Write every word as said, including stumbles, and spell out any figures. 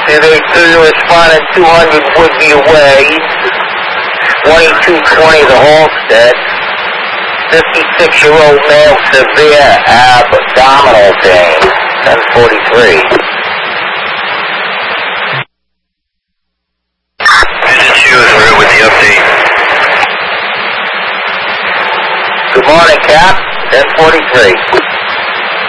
Two eight two responding two hundred Woodview Way, twenty-two twenty the Halstead, fifty-six-year-old male, severe abdominal pain, ten forty-three. Vision Shoes with the update. Good morning, Cap, ten forty-three.